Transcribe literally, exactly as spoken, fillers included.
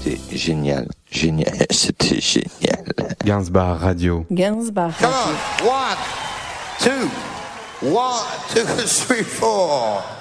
C'était génial. Génial. C'était génial. Gainsbar Radio. Gainsbar Come Radio. on. One, two, one, two, three, four.